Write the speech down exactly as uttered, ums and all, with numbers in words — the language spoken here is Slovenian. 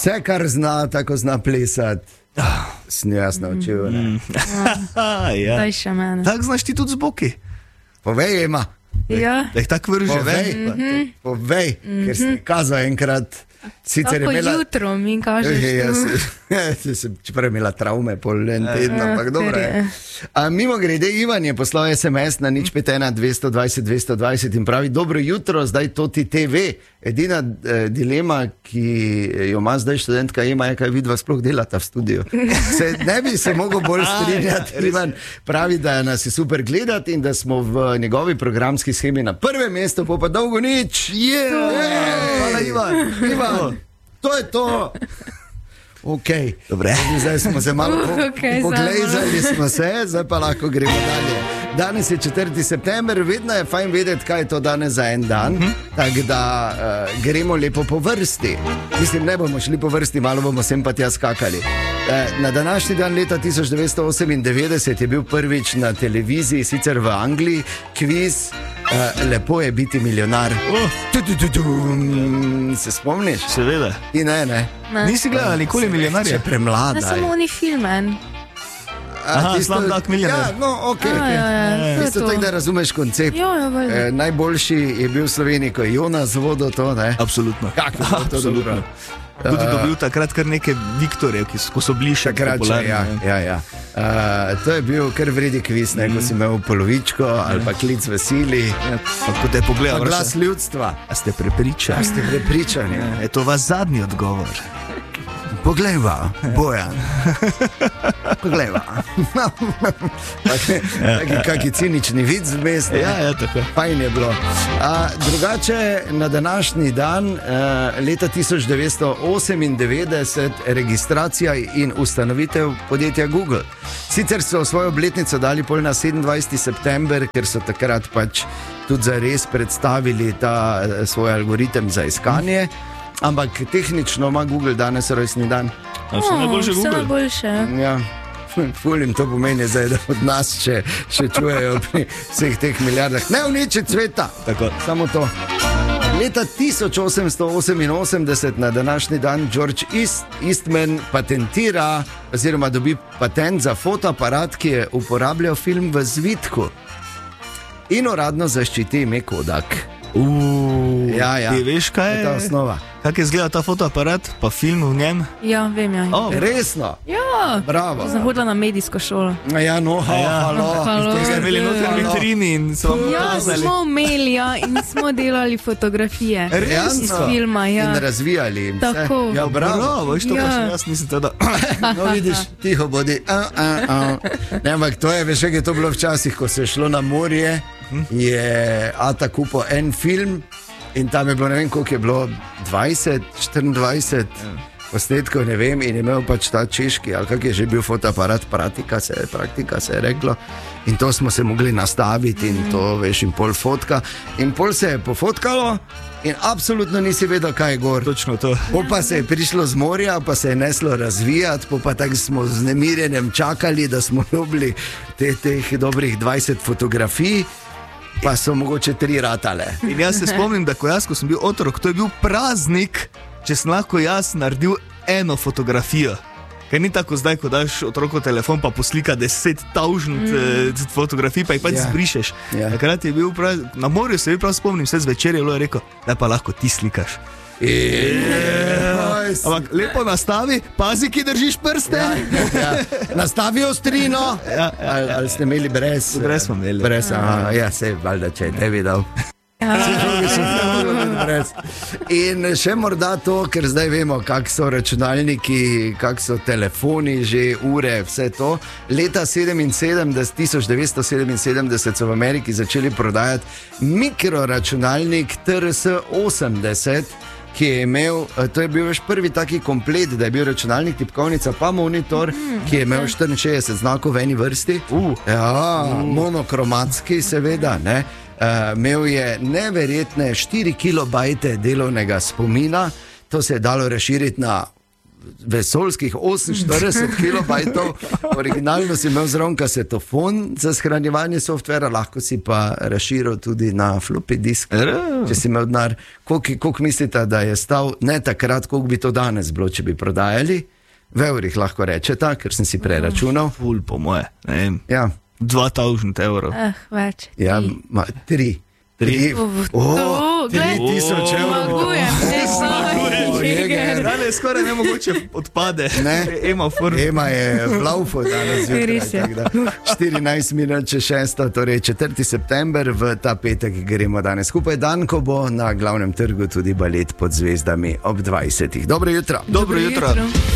Vse, kar zna, tako zna plesati. Sem jaz naučil. Mm. ja. Daj še mene. Tak znaš ti tudi z boki. Povej, ima. Ja. Da jih tako vrže. Povej, Mhm. povej, ker si mi kazal enkrat. Sicer Tako je imela... jutro mi kažeš tu. Čeprav je imela travme pol en teden, ampak dobro fer je. je. A, mimo grede, Ivan je poslal es em es na nič pet ena dvesto dvajset dvesto dvajset in pravi: dobro jutro, zdaj to ti te ve. Edina eh, dilema, ki jo ima zdaj študentka Ema, je, kaj vidva sploh delata v studiu. Se, ne bi se mogel bolj strinjati. Ivan pravi, da nas je super gledati in da smo v njegovi programski shemi na prvem mestu, pa pa dolgo nič. Yeah. Yeah. Hvala, Ivan. Ivan, to je to. Okay. Zdaj smo se malo po, Okay, poglejzali, smo se, zdaj pa lahko gremo dalje. Danes je četrti september, vedno je fajn vedeti, kaj je to danes za en dan, mm -hmm. tako da uh, gremo lepo po vrsti. Mislim, ne bomo šli po vrsti, malo bomo sem pa tja skakali. Uh, na današnji dan leta tisoč devetsto osemindevetdeset je bil prvič na televiziji, sicer v Angliji, kviz uh, Lepo je biti milijonar. Oh. Tu, tu, tu, tu. Se spomniš? Seveda. Ti ne, ne. Ne. Nisi gledal nikoli milijonarja? Še premlada. Ne, samo oni filmen. Aha, Slumdog Millionaire. Ja, no, okay, A, okay. ja, ja, to je Isto to. tako, da razumeš koncept. Ja, ja, valjda. E, najboljši je bil v Sloveniji, ko je Jonas vodil to, ne? Absolutno. Kako je bilo to dobro? Tudi dobil takrat kar neke Viktorje, ki so, ko so bili še Takrat, popularni. ja, ne. ja, ja. Uh, to je bil kar vredi kviz, ne, ko si imel polovičko ali pa klic v sili. Ja, pa ko te pogleda, Pa glas ljudstva. a ste prepričani? A ste prepričani? Je to vaš zadnji odgovor? Poglejva, Bojan. Poglejva. Taki, kaki cinični vic v mestu. Ja, ja, tako. Fajn je bilo. A, drugače, na današnji dan, uh, leta tisoč devetsto osemindevetdeset, registracija in ustanovitev podjetja Google. Sicer so svojo obletnico dali pol na sedemindvajseti september, ker so takrat pač tudi zares predstavili ta uh, svoj algoritem za iskanje. Ampak tehnično ima Google danes rojstni dan. A vse najboljše Vse Google. najboljše. Ja. Ful jim to pomeni, zdaj, da od nas še, še čujejo pri vseh teh milijardah. Ne uničiti sveta, Tako. samo to. Leta tisoč osemsto oseminosemdeset na današnji dan George East, Eastman patentira oziroma dobi patent za fotoaparat, ki je uporabljal film v zvitku in uradno zaščiti ime Kodak. Uuu, Ja, ja. Ti veš, kaj To je ta je? osnova. Kako je izgledal ta fotoaparat, pa film v njem? Ja, vem, ja. Oh, Resno, Ja, bravo. sem hodila na medijsko šolo. Ja, no, ha, Ja. halo. Halo. Tega je imeli noter v Halo. vitrini in so vam Ja, pokazali. smo imeli, ja, in smo delali fotografije. Resno? Iz filma, ja. In razvijali jim vse. Tako. Ja, bravo. Bravo, veš, to pa Ja. še jaz nisem teda. No, vidiš, tiho bodi. A, a, a. Ne, ampak to je, veš, kaj je to bilo včasih, ko se je šlo na morje, je Ata kupil en film in tam je bilo, ne vem, koliko je bilo, dvajset, štiriindvajset posnetkov, ne vem, in je imel pač ta češki, ali kak je že bil fotoaparat, praktika se, praktika se je reklo. In to smo se mogli nastaviti in to, veš, in pol fotka. In pol se je pofotkalo in absolutno nisi vedel, kaj je gor. Točno to. Po pa se je prišlo z morja, pa se je neslo razvijati, po pa tako smo z nemirjenjem čakali, da smo dobili te, teh dobrih dvajset fotografij, pa so mogoče tri ratale. In jaz se spomnim, da ko, jaz, ko sem bil otrok, to je bil praznik, če sem lahko jaz naredil eno fotografijo. Ker ni tako zdaj, ko daš otroku telefon, pa poslika deset tavžnih mm. fotografij, pa jih pač Ja. zbrišeš. Ja. Takrat je bil prav, na morju se je prav spomnim, vse zvečer je bilo rekel, da pa lahko ti slikaš. Ej, Ampak lepo nastavi, pazi, ki držiš prste. ja. Nastavi ostrino. Ja, ja, Ali, ali ste imeli brez? Brez smo imeli. Brez, aha, ja, se je valjda, če je te videl. In še morda to, ker zdaj vemo, kako so računalniki, kako so telefoni, že ure, vse to. Leta tisoč devetsto sedeminsedemdeset so v Ameriki začeli prodajati mikroračunalnik T R S osemdeset, ki je imel, to je bil veš prvi taki komplet, da je bil računalnik, tipkovnica pa monitor, ki je imel štiriinšestdeset znakov v eni vrsti. Uh. Ja, monokromatski seveda, ne. Uh, imel je neverjetne štiri kilobajte delovnega spomina, to se je dalo razširiti na vesoljskih oseminštirideset kilobajtov, originalno si imel zraven kasetofon za shranjevanje softvera, lahko si pa razširil tudi na floppy disk, če si imel denar. Koliko mislite, da je stal, ne takrat, koliko bi to danes bilo, če bi prodajali? V evrih lahko rečete, ker sem si preračunal. Ful po moje, ne vem. Ja. dva tisoč evrov. Eh, več. Ja, ma, tri. Tri. Oh, tri tisoč evrov. Zmagujem, te Jeger. Danes skoraj nemogoče odpade. Ne? Ema, Ema je v laufu danes zjutraj. štirinajst minut čez šesto, torej četrti september, v ta petek gremo danes skupaj. Dan, ko bo na glavnem trgu tudi balet pod zvezdami ob dvajsetih. Dobro jutro. Dobro jutro.